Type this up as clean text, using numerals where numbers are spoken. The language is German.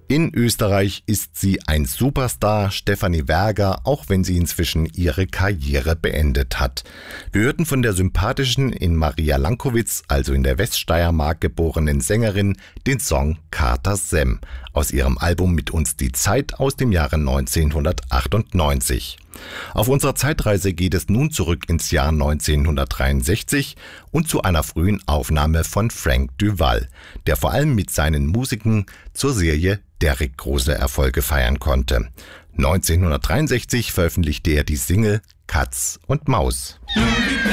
In Österreich ist sie ein Superstar, Stefanie Werger, auch wenn sie inzwischen ihre Karriere beendet hat. Wir hörten von der sympathischen in Maria Lankowitz, also in der Weststeiermark geborenen Sängerin, den Song Kater Sem aus ihrem Album Mit uns die Zeit aus dem Jahre 1998. Auf unserer Zeitreise geht es nun zurück ins Jahr 1963 und zu einer frühen Aufnahme von Frank Duval, der vor allem mit seinen Musiken zur Serie Derrick große Erfolge feiern konnte. 1963 veröffentlichte er die Single Katz und Maus.